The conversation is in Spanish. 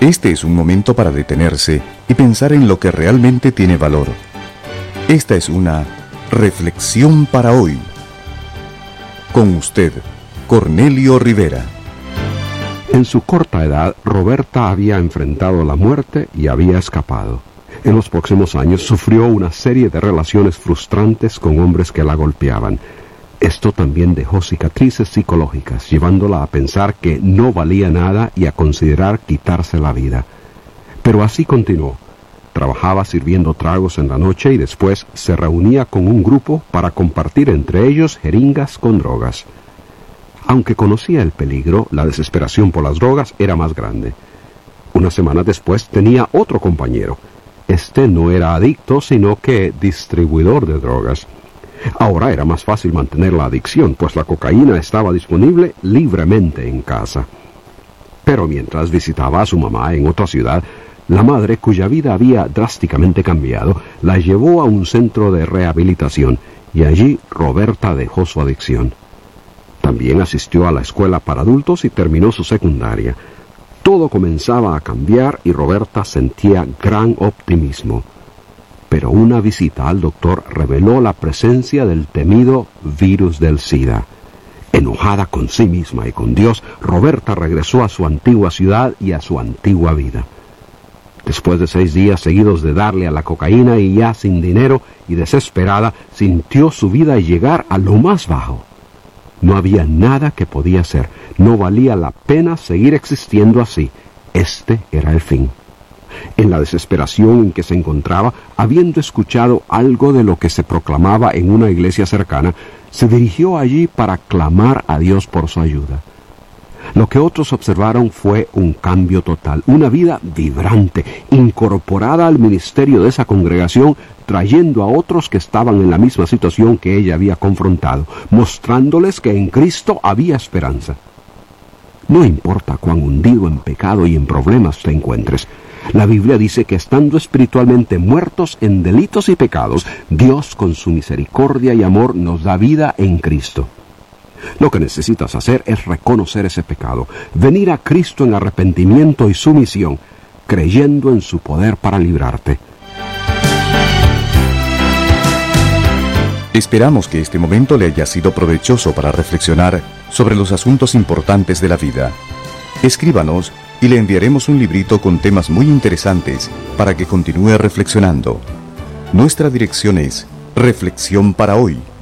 Este es un momento para detenerse y pensar en lo que realmente tiene valor. Esta es una reflexión para hoy. Con usted, Cornelio Rivera. En su corta edad, Roberta había enfrentado la muerte y había escapado. En los próximos años sufrió una serie de relaciones frustrantes con hombres que la golpeaban. Esto también dejó cicatrices psicológicas, llevándola a pensar que no valía nada y a considerar quitarse la vida. Pero así continuó. Trabajaba sirviendo tragos en la noche y después se reunía con un grupo para compartir entre ellos jeringas con drogas. Aunque conocía el peligro, la desesperación por las drogas era más grande. Unas semanas después tenía otro compañero. Este no era adicto, sino que distribuidor de drogas. Ahora era más fácil mantener la adicción, pues la cocaína estaba disponible libremente en casa. Pero mientras visitaba a su mamá en otra ciudad, la madre, cuya vida había drásticamente cambiado, la llevó a un centro de rehabilitación, y allí Roberta dejó su adicción. También asistió a la escuela para adultos y terminó su secundaria. Todo comenzaba a cambiar y Roberta sentía gran optimismo. Pero una visita al doctor reveló la presencia del temido virus del SIDA. Enojada con sí misma y con Dios, Roberta regresó a su antigua ciudad y a su antigua vida. Después de 6 días seguidos de darle a la cocaína y ya sin dinero y desesperada, sintió su vida llegar a lo más bajo. No había nada que podía hacer, no valía la pena seguir existiendo así. Este era el fin. En la desesperación en que se encontraba, habiendo escuchado algo de lo que se proclamaba en una iglesia cercana, se dirigió allí para clamar a Dios por su ayuda. Lo que otros observaron fue un cambio total, una vida vibrante, incorporada al ministerio de esa congregación, trayendo a otros que estaban en la misma situación que ella había confrontado, mostrándoles que en Cristo había esperanza. No importa cuán hundido en pecado y en problemas te encuentres, la Biblia dice que estando espiritualmente muertos en delitos y pecados, Dios con su misericordia y amor nos da vida en Cristo. Lo que necesitas hacer es reconocer ese pecado, venir a Cristo en arrepentimiento y sumisión, creyendo en su poder para librarte. Esperamos que este momento le haya sido provechoso para reflexionar sobre los asuntos importantes de la vida. Escríbanos y le enviaremos un librito con temas muy interesantes para que continúe reflexionando. Nuestra dirección es Reflexión para Hoy,